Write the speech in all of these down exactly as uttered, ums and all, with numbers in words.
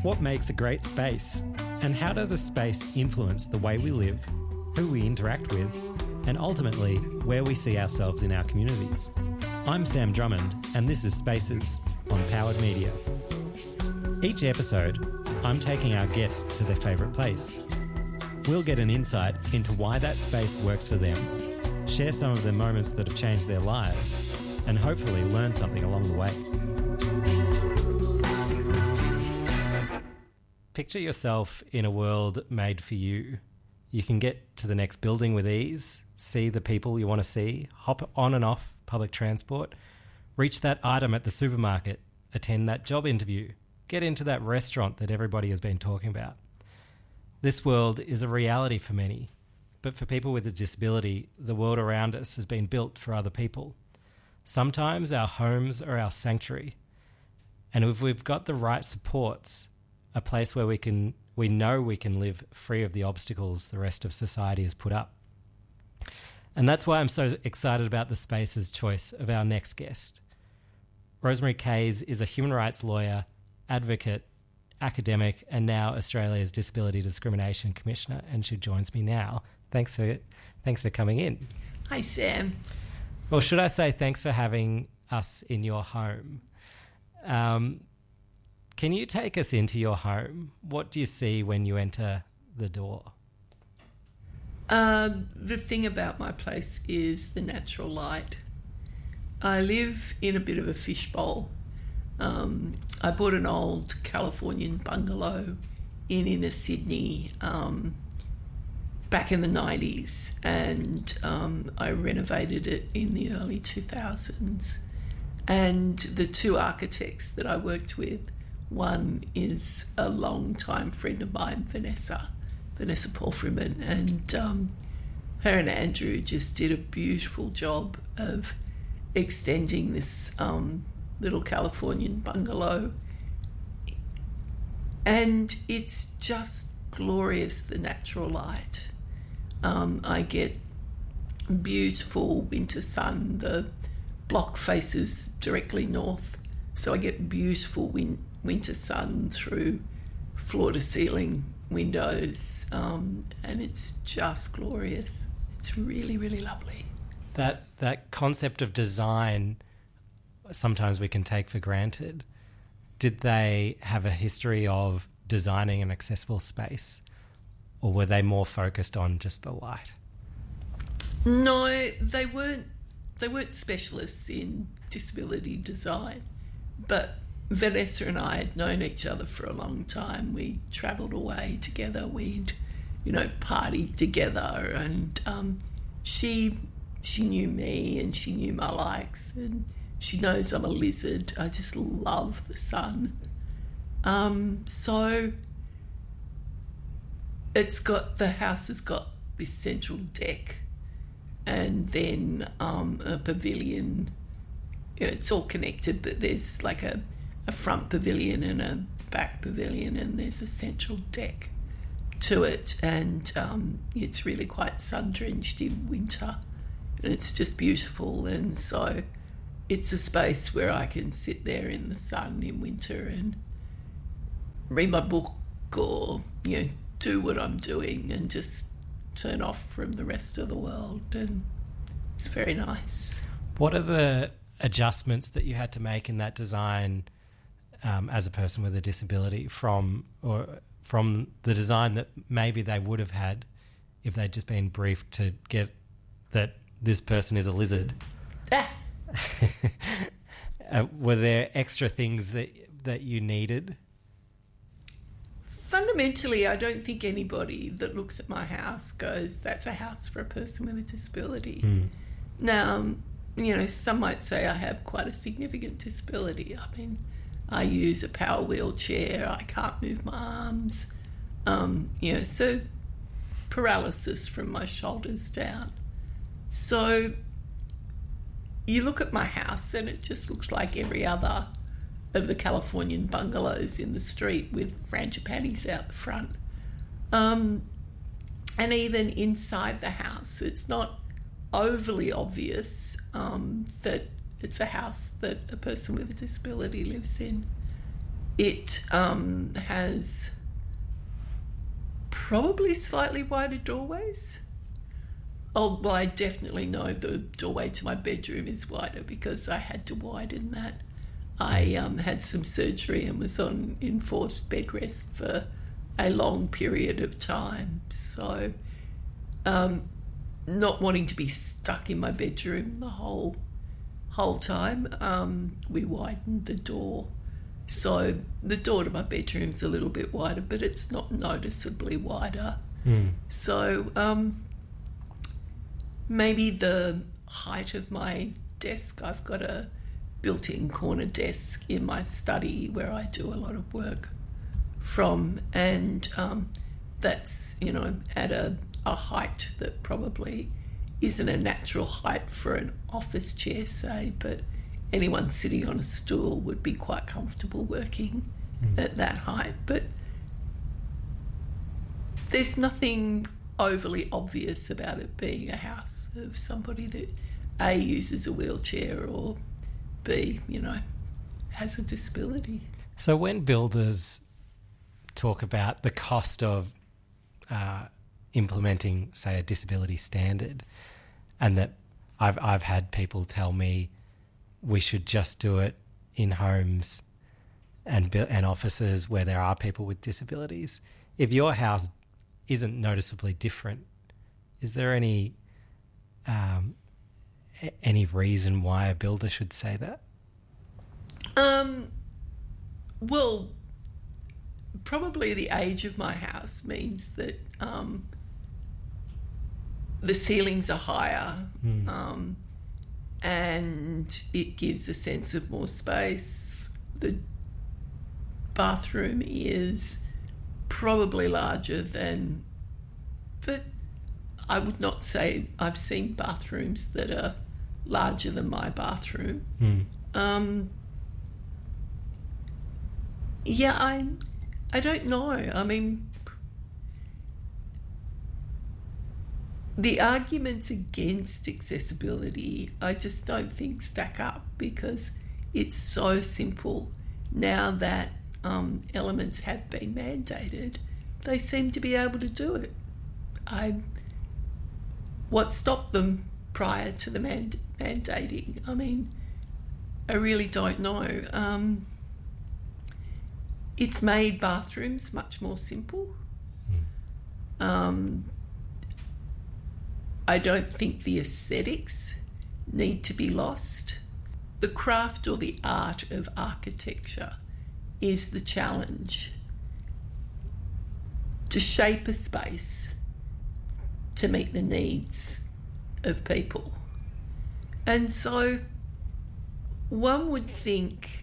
What makes a great space? And how does a space influence the way we live, who we interact with, and ultimately where we see ourselves in our communities? I'm Sam Drummond, and this is Spaces on Powered Media. Each episode, I'm taking our guests to their favourite place. We'll get an insight into why that space works for them, share some of the moments that have changed their lives, and hopefully learn something along the way. Picture yourself in a world made for you. You can get to the next building with ease, see the people you want to see, hop on and off public transport, reach that item at the supermarket, attend that job interview, get into that restaurant that everybody has been talking about. This world is a reality for many, but for people with a disability, the world around us has been built for other people. Sometimes our homes are our sanctuary, and if we've got the right supports, a place where we can, we know we can live free of the obstacles the rest of society has put up. And that's why I'm so excited about the Spaces choice of our next guest. Rosemary Kayes is a human rights lawyer, advocate, academic, and now Australia's Disability Discrimination Commissioner, and she joins me now. Thanks for thanks for coming in. Hi, Sam. Well, should I say thanks for having us in your home? Um, can you take us into your home? What do you see when you enter the door? Uh, the thing about my place is the natural light. I live in a bit of a fishbowl. Um, I bought an old Californian bungalow in inner Sydney um, back in the nineties, and um, I renovated it in the early two thousands. And the two architects that I worked with, one is a long-time friend of mine, Vanessa, Vanessa Paul-Freeman, and um, her and Andrew just did a beautiful job of extending this um, little Californian bungalow. And it's just glorious, the natural light. Um, I get beautiful winter sun. The block faces directly north, so I get beautiful win- winter sun through floor-to-ceiling windows, um, and it's just glorious. It's really, really lovely. That that concept of design, sometimes we can take for granted. Did they have a history of designing an accessible space, or were they more focused on just the light? No, they weren't. They weren't specialists in disability design, but Vanessa and I had known each other for a long time. We'd travelled away together. We'd, you know, partied together, and um, she she knew me and she knew my likes, and she knows I'm a lizard. I just love the sun. Um, so it's got, the house has got this central deck, and then um, a pavilion. You know, it's all connected, but there's like a, a front pavilion and a back pavilion, and there's a central deck to it, and um, it's really quite sun-drenched in winter, and it's just beautiful. And so it's a space where I can sit there in the sun in winter and read my book, or, you know, do what I'm doing and just turn off from the rest of the world, and it's very nice. What are the adjustments that you had to make in that design um, as a person with a disability from or from the design that maybe they would have had if they'd just been briefed to get that this person is a lizard? Ah. uh, were there extra things that that you needed? Fundamentally, I don't think anybody that looks at my house goes, that's a house for a person with a disability. Mm. Now, um, you know, some might say I have quite a significant disability. I mean, I use a power wheelchair, I can't move my arms, um, you know, so paralysis from my shoulders down. So you look at my house and it just looks like every other of the Californian bungalows in the street with frangipanis out the front. Um, and even inside the house, it's not overly obvious um, that it's a house that a person with a disability lives in. it um, has probably slightly wider doorways. Oh, well, I definitely know the doorway to my bedroom is wider because I had to widen that. I um, had some surgery and was on enforced bed rest for a long period of time. So um, not wanting to be stuck in my bedroom the whole whole time, um, we widened the door. So the door to my bedroom's a little bit wider, but it's not noticeably wider. Mm. So um, maybe the height of my desk, I've got a built-in corner desk in my study where I do a lot of work from, and um, that's, you know, at a, a height that probably isn't a natural height for an office chair, say, but anyone sitting on a stool would be quite comfortable working mm. at that height. But there's nothing overly obvious about it being a house of somebody that A, uses a wheelchair, or B, you know, has a disability. So when builders talk about the cost of uh, implementing, say, a disability standard, and that I've I've had people tell me we should just do it in homes and and offices where there are people with disabilities. If your house isn't noticeably different, is there any um, any reason why a builder should say that? Um. Well, probably the age of my house means that um, the ceilings are higher, mm. um, and it gives a sense of more space. The bathroom is probably larger than, but I would not say I've seen bathrooms that are larger than my bathroom. Mm. Um, yeah, I, I don't know. I mean, the arguments against accessibility, I just don't think stack up, because it's so simple. Now that um, elements have been mandated, they seem to be able to do it. I, what stopped them prior to the mand- mandating? I mean, I really don't know. Um, it's made bathrooms much more simple. Mm. Um, I don't think the aesthetics need to be lost. The craft or the art of architecture is the challenge. To shape a space to meet the needs of people. And so one would think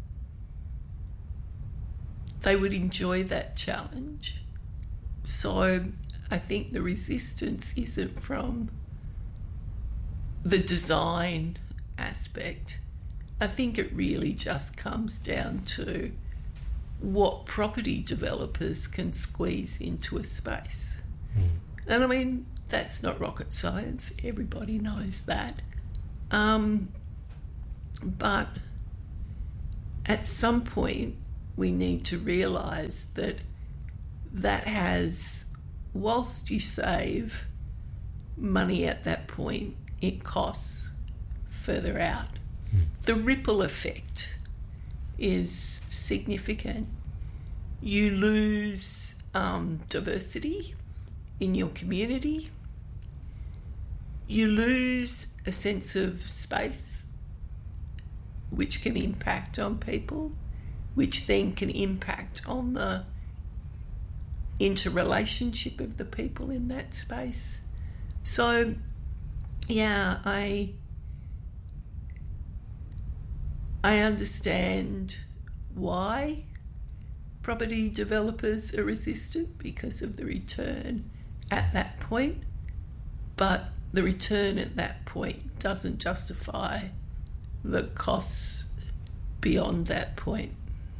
they would enjoy that challenge. So I think the resistance isn't from the design aspect. I think it really just comes down to what property developers can squeeze into a space. Mm. And I mean, that's not rocket science. Everybody knows that. Um, but at some point, we need to realise that that has, whilst you save money at that point, it costs further out. Mm. The ripple effect is significant. You lose um, diversity in your community. You lose a sense of space, which can impact on people, which then can impact on the interrelationship of the people in that space. So, yeah, I I understand why property developers are resistant, because of the return at that point, but the return at that point doesn't justify the costs beyond that point.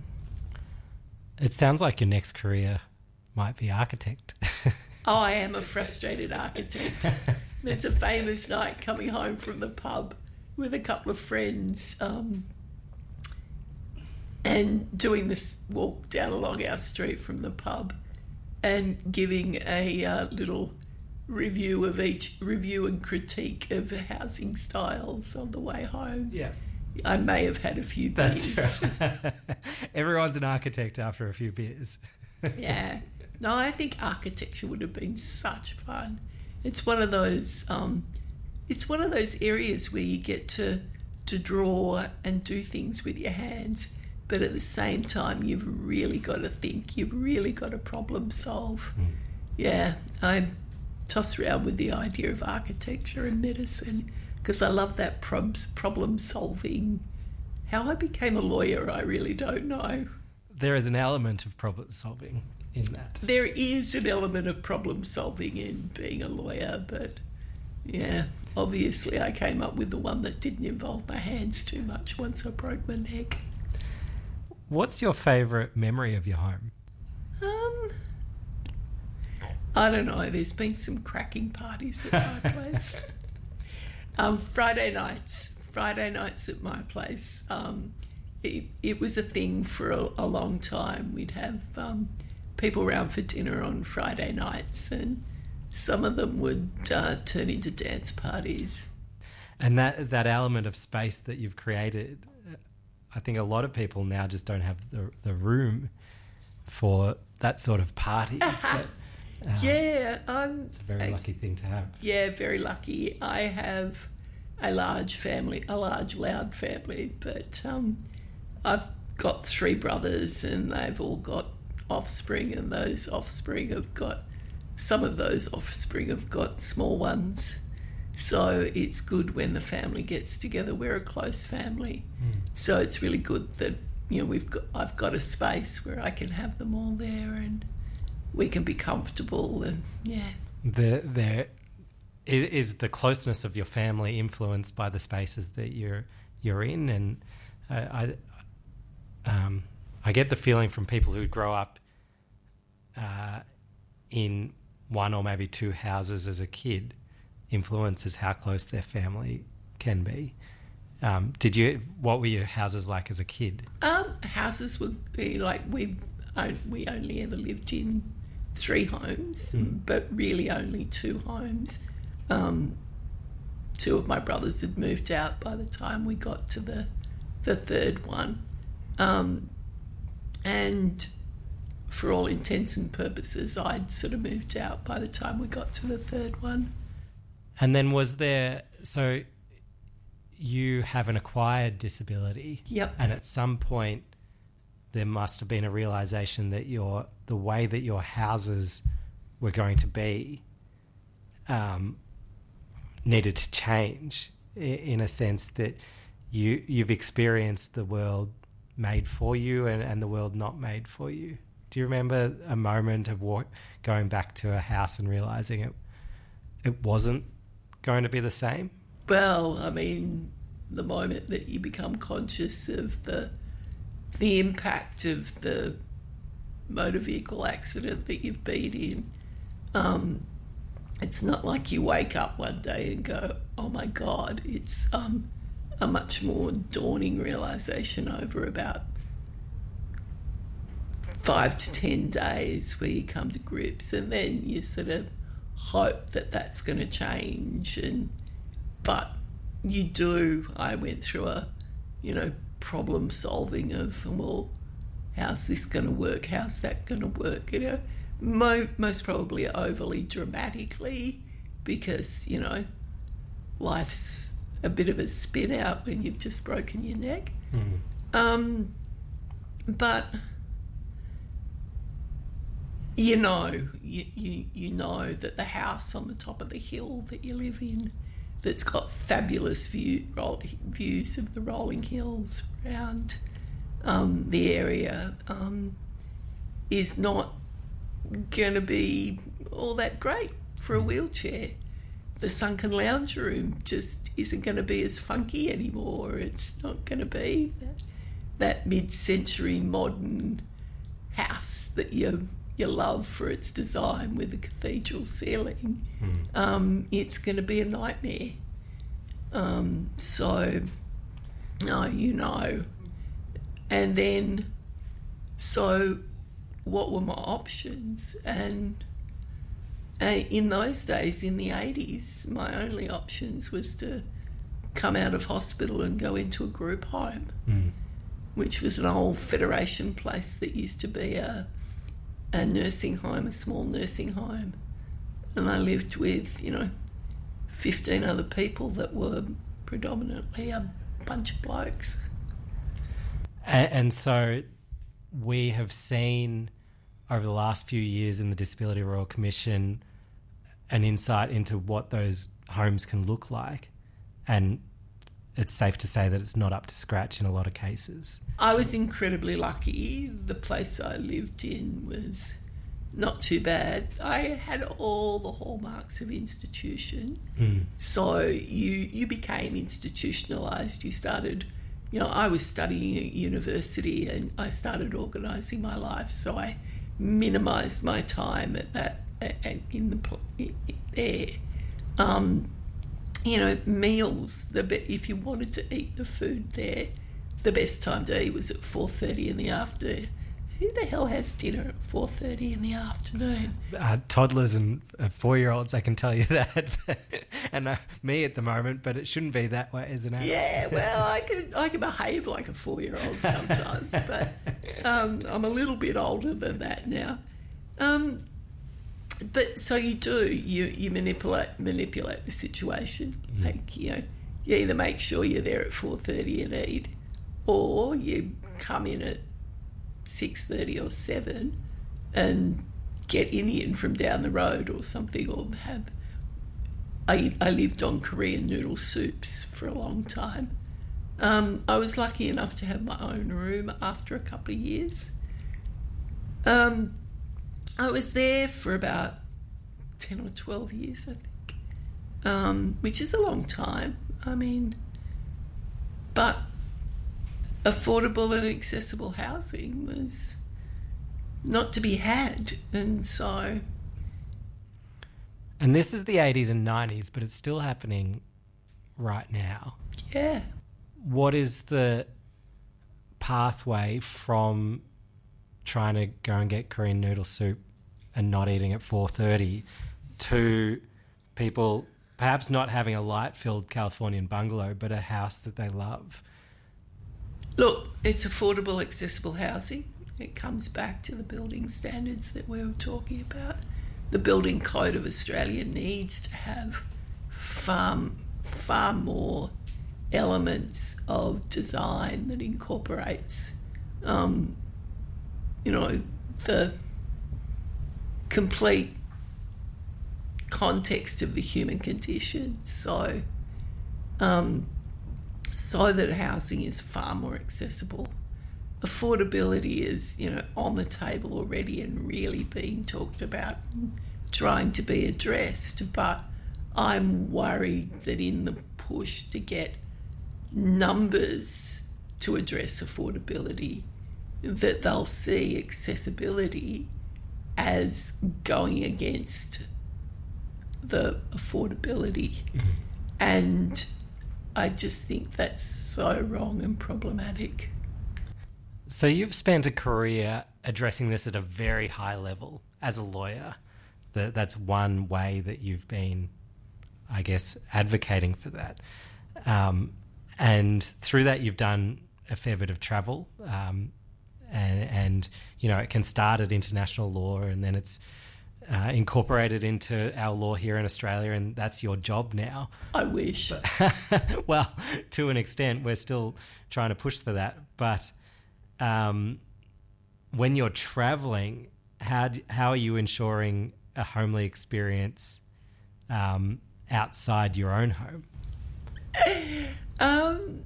It sounds like your next career might be architect. Oh, I am a frustrated architect. There's a famous night coming home from the pub with a couple of friends. Um, and doing this walk down along our street from the pub and giving a uh, little review of each review and critique of housing styles on the way home. Yeah. I may have had a few beers. That's right. Everyone's an architect after a few beers. Yeah. No, I think architecture would have been such fun. It's one of those um, it's one of those areas where you get to to draw and do things with your hands, but at the same time you've really got to think, you've really got to problem solve. Mm. Yeah, I toss around with the idea of architecture and medicine because I love that prob- problem solving. How I became a lawyer, I really don't know. There is an element of problem solving in that. There is an element of problem solving in being a lawyer, but yeah, obviously I came up with the one that didn't involve my hands too much once I broke my neck. What's your favourite memory of your home? Um, I don't know. There's been some cracking parties at my place. um, Friday nights. Friday nights at my place. Um, it, it was a thing for a, a long time. We'd have um, people around for dinner on Friday nights, and some of them would uh, turn into dance parties. And that that element of space that you've created, I think a lot of people now just don't have the the room for that sort of party. But, um, yeah, um, it's a very lucky thing to have. Yeah, very lucky. I have a large family, a large, loud family, but um, I've got three brothers and they've all got offspring, and those offspring have got, some of those offspring have got small ones. So it's good when the family gets together. We're a close family. Mm. So it's really good that, you know, we've got, I've got a space where I can have them all there and we can be comfortable, and yeah. The, there is the closeness of your family influenced by the spaces that you're you're in, and I I, um, I get the feeling from people who grow up uh, in one or maybe two houses as a kid influences how close their family can be. Um, did you? What were your houses like as a kid? Um, houses would be like we we only ever lived in three homes, mm. but really only two homes. Um, two of my brothers had moved out by the time we got to the the third one, um, and for all intents and purposes, I'd sort of moved out by the time we got to the third one. And then was there so? You have an acquired disability. Yep. And at some point there must have been a realisation that your the way that your houses were going to be um, needed to change, in a sense that you, you've experienced the world made for you and, and the world not made for you. Do you remember a moment of walk, going back to a house and realising it it wasn't going to be the same? Well, I mean, the moment that you become conscious of the the impact of the motor vehicle accident that you've been in, um, it's not like you wake up one day and go, oh my God. It's um, a much more dawning realisation over about five to ten days where you come to grips, and then you sort of hope that that's going to change, and but you do. I went through a, you know, problem solving of, well, how's this going to work? How's that going to work? You know, mo- most probably overly dramatically, because, you know, life's a bit of a spin out when you've just broken your neck. Mm. Um, but you know, you, you you know that the house on the top of the hill that you live in, that's got fabulous view, roll, views of the rolling hills around um, the area, um, is not going to be all that great for a wheelchair. The sunken lounge room just isn't going to be as funky anymore. It's not going to be that, that mid-century modern house that you you love for its design with the cathedral ceiling. Mm. Um, it's going to be a nightmare. Um, so, no, you know, And then, so what were my options? And uh, in those days, in the eighties, my only options was to come out of hospital and go into a group home, mm. which was an old Federation place that used to be a, a nursing home, a small nursing home. And I lived with, you know, fifteen other people that were predominantly a bunch of blokes. And, and so we have seen over the last few years in the Disability Royal Commission an insight into what those homes can look like. And it's safe to say that it's not up to scratch in a lot of cases. I was incredibly lucky. The place I lived in was not too bad. I had all the hallmarks of institution. Mm. So you you became institutionalised. You started, you know, I was studying at university and I started organising my life. So I minimised my time at that and in the there. Um, you know, meals. The be- if you wanted to eat the food there, the best time to eat was at four thirty in the afternoon. Who the hell has dinner at four thirty in the afternoon? Uh, toddlers and uh, four-year-olds, I can tell you that. And uh, me at the moment, but it shouldn't be that way as an adult. Yeah, well, I can I can behave like a four-year-old sometimes, but um, I'm a little bit older than that now. Um, but so you do you you manipulate manipulate the situation. Mm. Like, you know, you either make sure you're there at four thirty and eat, or you come in at six thirty or seven and get Indian from down the road or something, or have... I, I lived on Korean noodle soups for a long time. Um, I was lucky enough to have my own room after a couple of years. Um, I was there for about ten or twelve years, I think, um, which is a long time. I mean, but affordable and accessible housing was not to be had, and so... And this is the eighties and nineties, but it's still happening right now. Yeah. What is the pathway from trying to go and get Korean noodle soup and not eating at four thirty to people perhaps not having a light-filled Californian bungalow, but a house that they love? Look, it's affordable, accessible housing. It comes back to the building standards that we were talking about. The Building Code of Australia needs to have far, far more elements of design that incorporates, um, you know, the complete context of the human condition. So, um, so that housing is far more accessible. Affordability is, you know, on the table already and really being talked about and trying to be addressed. But I'm worried that in the push to get numbers to address affordability, that they'll see accessibility as going against the affordability. Mm-hmm. And I just think that's so wrong and problematic. So you've spent a career addressing this at a very high level as a lawyer. That that's one way that you've been, I guess, advocating for that. Um, and through that, you've done a fair bit of travel. Um, and, and, you know, it can start at international law and then it's uh, incorporated into our law here in Australia, and that's your job now. I wish. Well, to an extent, we're still trying to push for that. But um, when you're traveling, how d- how are you ensuring a homely experience um, outside your own home? Um,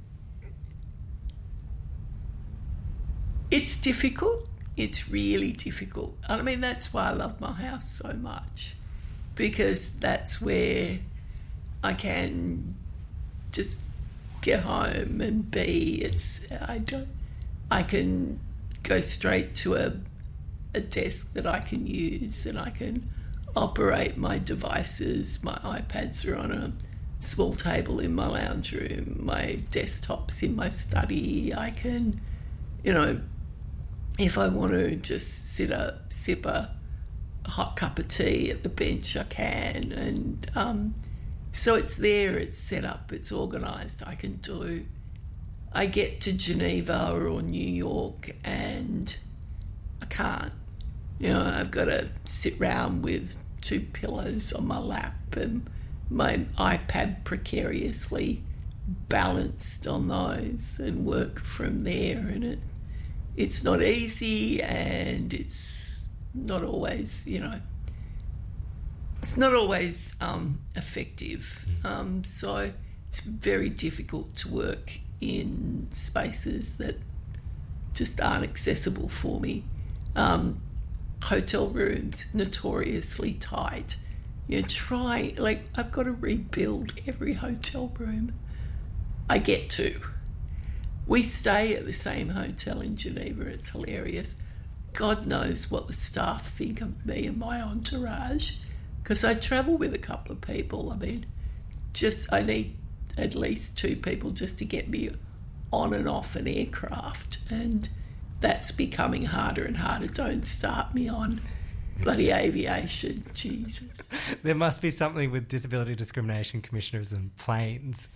it's difficult. It's really difficult. I mean, that's why I love my house so much, because that's where I can just get home and be. It's I don't. I can go straight to a a desk that I can use, and I can operate my devices. My iPads are on a small table in my lounge room. My desktop's in my study. I can you know, if I want to just sit a sip a hot cup of tea at the bench, I can. And um, so it's there, it's set up, it's organised. I can do. I get to Geneva or New York and I can't. You know, I've got to sit round with two pillows on my lap and my iPad precariously balanced on those and work from there. And it it's not easy, and it's not always, you know, it's not always um, effective. Um, so it's very difficult to work in spaces that just aren't accessible for me. Um, hotel rooms, notoriously tight. You try, like, I've got to rebuild every hotel room I get to. We stay at the same hotel in Geneva. It's hilarious. God knows what the staff think of me and my entourage, because I travel with a couple of people. I mean, just I need at least two people just to get me on and off an aircraft, and that's becoming harder and harder. Don't start me on bloody aviation, Jesus. There must be something with disability discrimination commissioners and planes.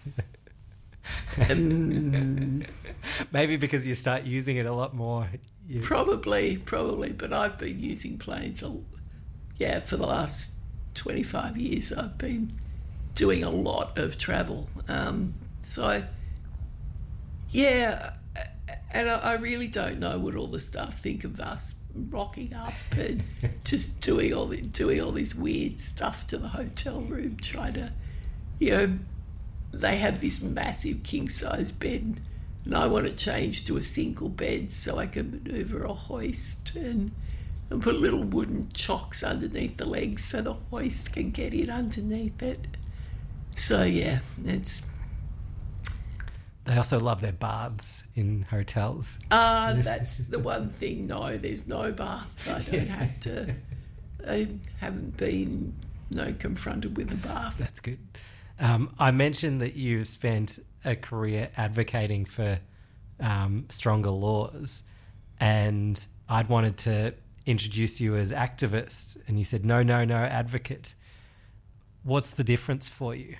Um, Maybe because you start using it a lot more. You... Probably, probably. But I've been using planes, a, yeah, for the last twenty-five years. I've been doing a lot of travel. Um, so, yeah, and I, I really don't know what all the staff think of us rocking up and just doing all the, doing all this weird stuff to the hotel room, trying to, you know, they have this massive king-size bed and I want to change to a single bed so I can manoeuvre a hoist and, and put little wooden chocks underneath the legs so the hoist can get in underneath it. So, yeah, it's... They also love their baths in hotels. Ah, uh, that's the one thing. No, there's no bath. I don't have to... I haven't been, no, confronted with the bath. That's good. Um, I mentioned that you spent a career advocating for um, stronger laws, and I'd wanted to introduce you as activist, and you said, no, no, no, advocate. What's the difference for you?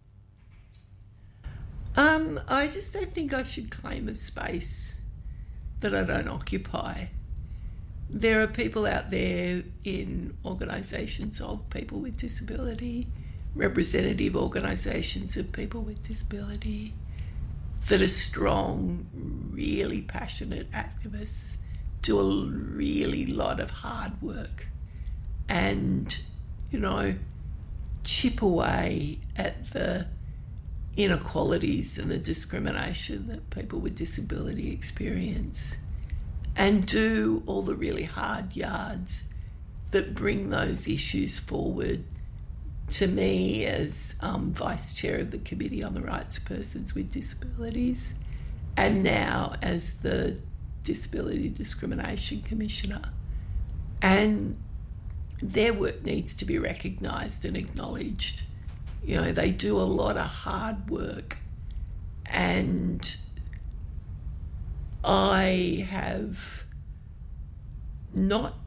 Um, I just don't think I should claim a space that I don't occupy. There are people out there in organisations of people with disability, representative organisations of people with disability, that are strong, really passionate activists, do a really lot of hard work and, you know, chip away at the inequalities and the discrimination that people with disability experience and do all the really hard yards that bring those issues forward. To me, as um, Vice Chair of the Committee on the Rights of Persons with Disabilities, and now as the Disability Discrimination Commissioner. And their work needs to be recognised and acknowledged. You know, they do a lot of hard work, and I have not